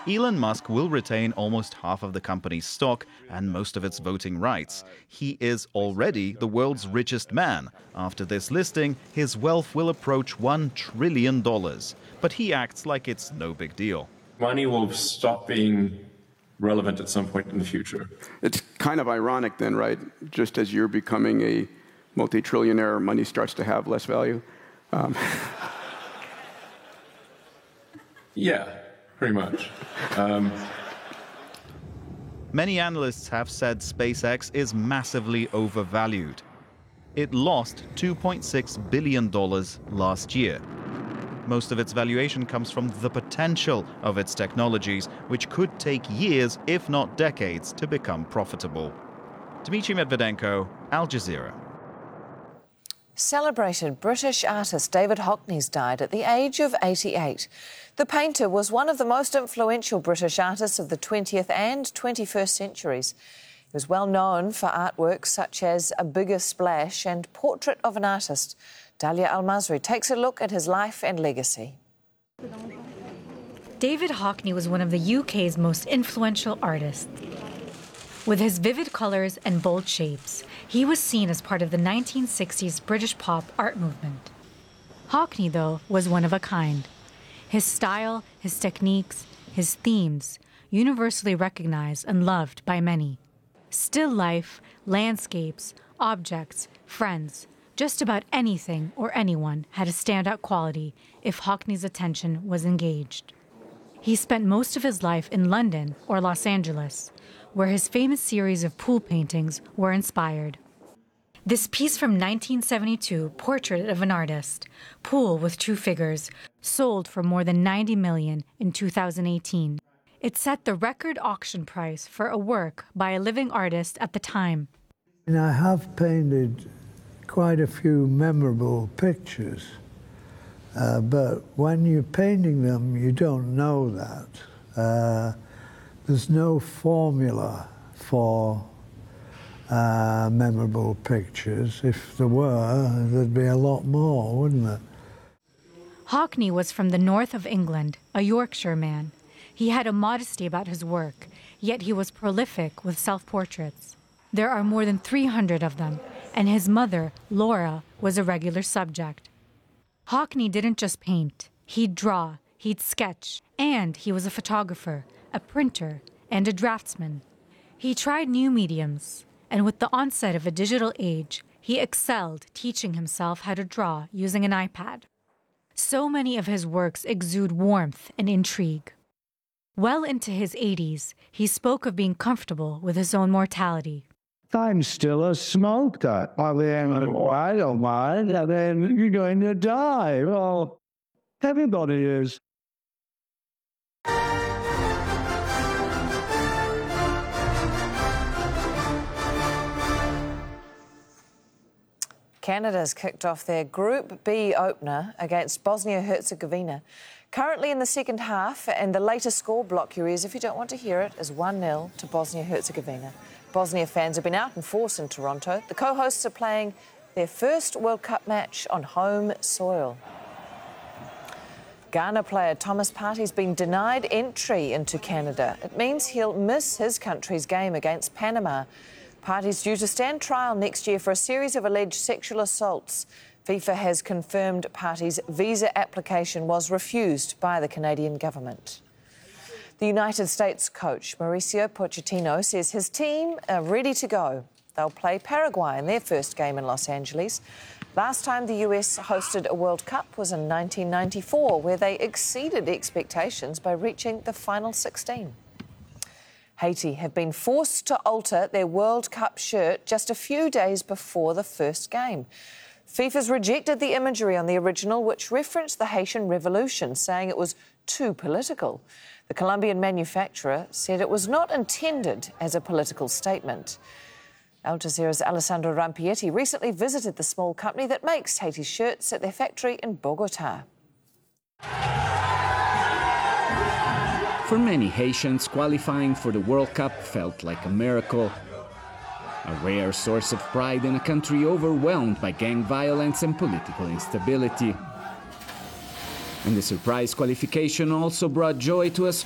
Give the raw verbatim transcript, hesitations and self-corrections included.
Elon Musk will retain almost half of the company's stock and most of its voting rights. He is already the world's richest man. After this listing, his wealth will approach one trillion dollars. But he acts like it's no big deal. Money will stop being relevant at some point in the future. It's kind of ironic then, right? Just as you're becoming a multi-trillionaire, money starts to have less value. Um. Yeah. Pretty much. Um, Many analysts have said SpaceX is massively overvalued. It lost two point six billion dollars last year. Most of its valuation comes from the potential of its technologies, which could take years, if not decades, to become profitable. Dmitry Medvedenko, Al Jazeera. Celebrated British artist David Hockney's died at the age of eighty-eight. The painter was one of the most influential British artists of the twentieth and twenty-first centuries. He was well known for artworks such as A Bigger Splash and Portrait of an Artist. Dalia Al-Masri takes a look at his life and legacy. David Hockney was one of the U K's most influential artists. With his vivid colours and bold shapes, he was seen as part of the nineteen sixties British pop art movement. Hockney, though, was one of a kind. His style, his techniques, his themes, universally recognized and loved by many. Still life, landscapes, objects, friends, just about anything or anyone had a standout quality if Hockney's attention was engaged. He spent most of his life in London or Los Angeles, where his famous series of pool paintings were inspired. This piece from nineteen seventy-two, Portrait of an Artist, Pool with Two Figures, sold for more than ninety million dollars in two thousand eighteen. It set the record auction price for a work by a living artist at the time. And I have painted quite a few memorable pictures, uh, but when you're painting them, you don't know that. Uh, there's no formula for uh, memorable pictures. If there were, there'd be a lot more, wouldn't there? Hockney was from the north of England, a Yorkshire man. He had a modesty about his work, yet he was prolific with self-portraits. There are more than three hundred of them, and his mother, Laura, was a regular subject. Hockney didn't just paint. He'd draw, he'd sketch, and he was a photographer, a printer, and a draftsman. He tried new mediums, and with the onset of a digital age, he excelled teaching himself how to draw using an iPad. So many of his works exude warmth and intrigue. Well into his eighties, he spoke of being comfortable with his own mortality. I'm still a smoker. I mean, I don't mind. And then you're going to die. Well, everybody is. Canada's kicked off their Group B opener against Bosnia-Herzegovina. Currently in the second half, and the latest score, block your ears if you don't want to hear it, is one nil to Bosnia-Herzegovina. Bosnia fans have been out in force in Toronto. The co-hosts are playing their first World Cup match on home soil. Ghana player Thomas Partey's been denied entry into Canada. It means he'll miss his country's game against Panama. Partey's due to stand trial next year for a series of alleged sexual assaults. FIFA has confirmed Partey's visa application was refused by the Canadian government. The United States coach, Mauricio Pochettino, says his team are ready to go. They'll play Paraguay in their first game in Los Angeles. Last time the U S hosted a World Cup was in nineteen ninety-four, where they exceeded expectations by reaching the final sixteen. Haiti have been forced to alter their World Cup shirt just a few days before the first game. FIFA's rejected the imagery on the original, which referenced the Haitian Revolution, saying it was too political. The Colombian manufacturer said it was not intended as a political statement. Al Jazeera's Alessandro Rampietti recently visited the small company that makes Haiti's shirts at their factory in Bogota. For many Haitians, qualifying for the World Cup felt like a miracle. A rare source of pride in a country overwhelmed by gang violence and political instability. And the surprise qualification also brought joy to a